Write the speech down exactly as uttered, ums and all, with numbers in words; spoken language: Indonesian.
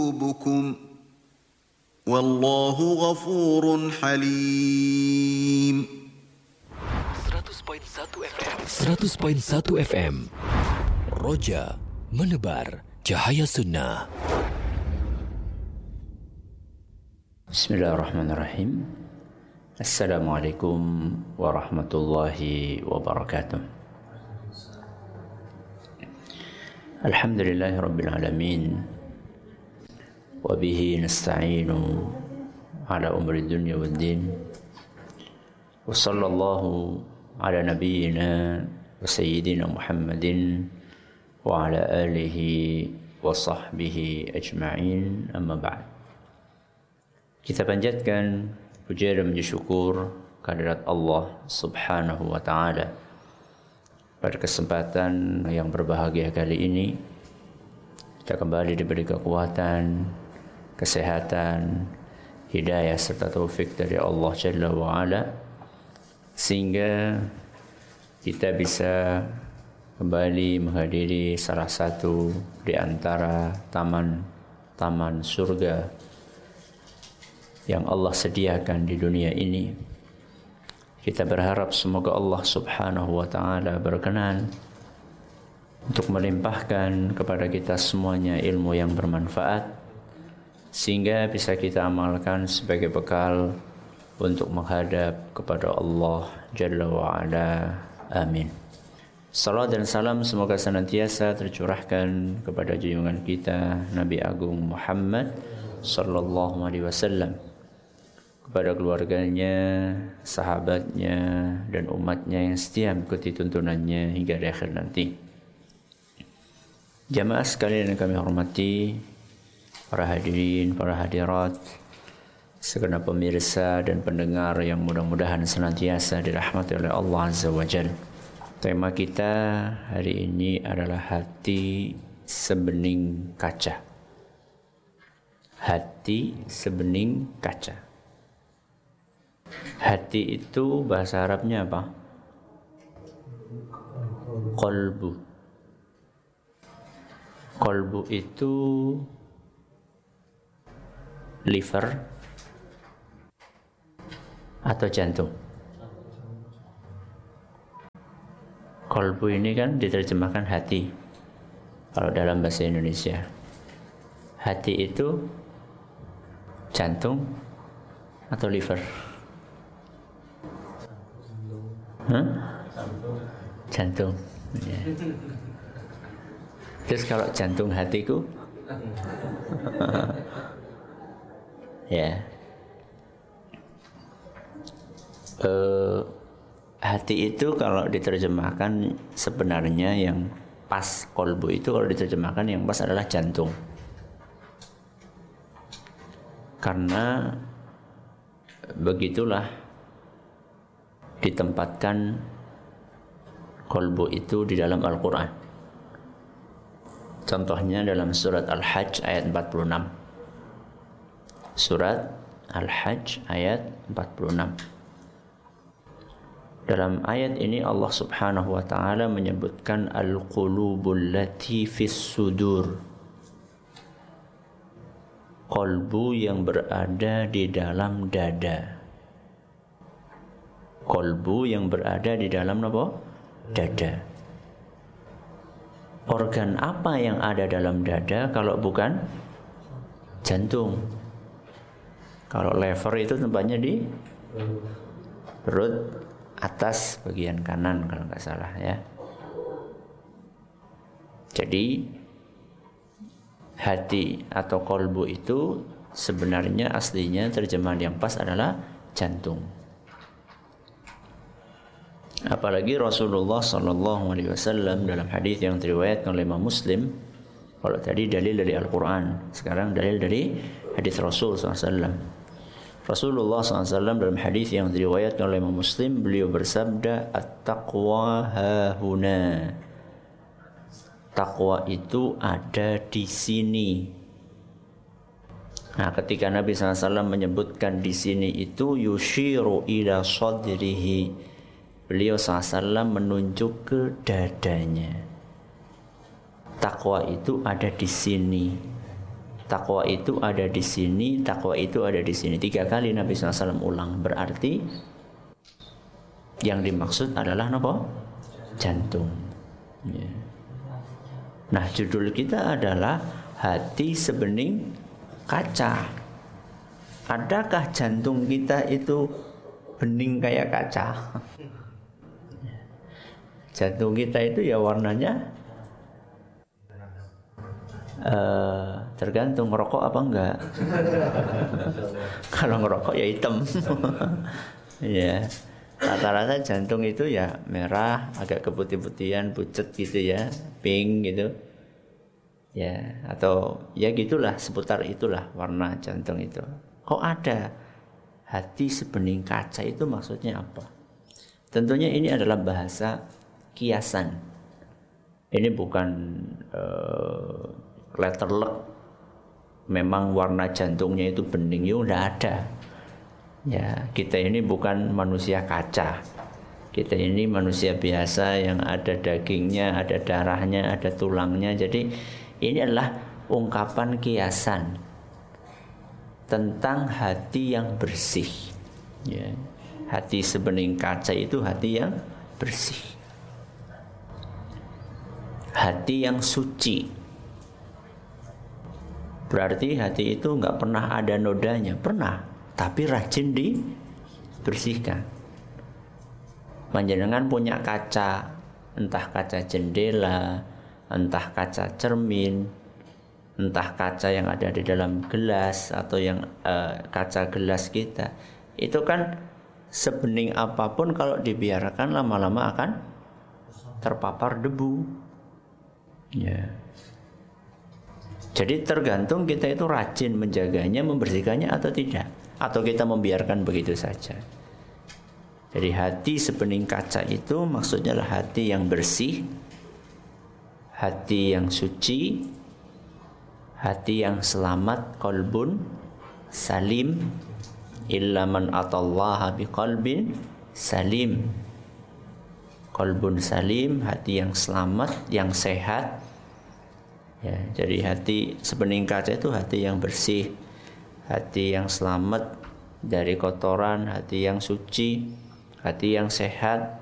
Wallahu ghafurun halim. seratus koma satu F M seratus koma satu F M Roja menebar cahaya sunnah. Bismillahirrahmanirrahim. Assalamualaikum warahmatullahi wabarakatuh. Alhamdulillahi rabbil alamin. Wabihi nasta'inu ala umri dunya wad din. Wa sallallahu ala nabiyyina wa sayyidina Muhammadin wa ala alihi wa sahbihi ajma'in, amma ba'd. Kita panjatkan puja dan puji syukur kehadirat Allah Subhanahu wa taala. Pada kesempatan yang berbahagia kali ini kita kembali diberi kekuatan, kesehatan, hidayah serta taufik dari Allah Jalla wa Ala, sehingga kita bisa kembali menghadiri salah satu di antara taman-taman surga yang Allah sediakan di dunia ini. Kita berharap semoga Allah Subhanahu wa taala berkenan untuk melimpahkan kepada kita semuanya ilmu yang bermanfaat, sehingga bisa kita amalkan sebagai bekal untuk menghadap kepada Allah Jalla wa'ala. Amin. Salam dan salam semoga senantiasa tercurahkan kepada junjungan kita Nabi Agung Muhammad sallallahu alaihi wasallam, kepada keluarganya, sahabatnya, dan umatnya yang setia mengikuti tuntunannya hingga di akhir nanti. Jamaah sekalian yang kami hormati, para hadirin, para hadirat, segenap pemirsa dan pendengar yang mudah-mudahan senantiasa dirahmati oleh Allah Azza wa Jalla. Tema kita hari ini adalah hati sebening kaca. Hati sebening kaca. Hati itu bahasa Arabnya apa? Qalbu. Qalbu itu liver atau jantung? Qalbu ini kan diterjemahkan hati kalau dalam bahasa Indonesia. Hati itu jantung atau liver? Hah? Jantung. Ya. Terus kalau jantung hatiku? Ya. Uh, hati itu kalau diterjemahkan sebenarnya yang pas, kolbu itu kalau diterjemahkan yang pas adalah jantung. Karena begitulah ditempatkan kolbu itu di dalam Al-Quran. Contohnya dalam surat Al-Hajj ayat empat puluh enam. Surat Al-Hajj ayat empat puluh enam. Dalam ayat ini Allah Subhanahu wa taala menyebutkan al-qulubul lati fis sudur. Qalbu yang berada di dalam dada. Qalbu yang berada di dalam apa? Dada. Organ apa yang ada dalam dada kalau bukan jantung? Kalau lever itu tempatnya di perut atas bagian kanan kalau nggak salah ya. Jadi hati atau qalbu itu sebenarnya aslinya terjemahan yang pas adalah jantung. Apalagi Rasulullah sallallahu alaihi wasallam dalam hadis yang diriwayatkan oleh Imam Muslim. Kalau tadi dalil dari Al-Quran, sekarang dalil dari hadis Rasul sallallahu alaihi wasallam. Rasulullah sallallahu alaihi wasallam dalam hadis yang diriwayatkan oleh Imam Muslim, beliau bersabda, "At-taqwa hahuna." Takwa itu ada di sini. Nah, ketika Nabi sallallahu alaihi wasallam menyebutkan di sini itu yushiru ila sadrihi. Beliau sallallahu alaihi wasallam menunjuk ke dadanya. Takwa itu ada di sini. takwa itu ada di sini, takwa itu ada di sini. Tiga kali Nabi shallallahu alaihi wasallam ulang. Berarti yang dimaksud adalah apa? Jantung. Ya. Nah, judul kita adalah hati sebening kaca. Adakah jantung kita itu bening kayak kaca? Jantung kita itu ya warnanya uh, tergantung ngerokok apa enggak. Kalau ngerokok ya hitam. Ya. Rata-rata jantung itu ya merah, agak keputih-putihan, pucet gitu ya, pink gitu. Ya, atau ya gitulah, seputar itulah warna jantung itu. Kok ada hati sebening kaca, itu maksudnya apa? Tentunya ini adalah bahasa kiasan. Ini bukan uh, letter luck. Memang warna jantungnya itu bening, ya udah ada. Ya, kita ini bukan manusia kaca. Kita ini manusia biasa yang ada dagingnya, ada darahnya, ada tulangnya. Jadi ini adalah ungkapan kiasan tentang hati yang bersih. Ya. Hati sebening kaca itu hati yang bersih. Hati yang suci. Berarti hati itu nggak pernah ada nodanya, pernah. Tapi rajin dibersihkan. Panjenengan punya kaca, entah kaca jendela, entah kaca cermin, entah kaca yang ada di dalam gelas atau yang uh, kaca gelas kita. Itu kan sebening apapun kalau dibiarkan lama-lama akan terpapar debu. Ya. Jadi tergantung kita itu rajin menjaganya, membersihkannya atau tidak. Atau kita membiarkan begitu saja. Jadi hati sebening kaca itu maksudnya adalah hati yang bersih, hati yang suci, hati yang selamat, qalbun salim, illa man atallaha biqalbin salim. Qalbun salim, hati yang selamat, yang sehat. Ya, jadi hati sebening kaca itu hati yang bersih, hati yang selamat dari kotoran, hati yang suci, hati yang sehat,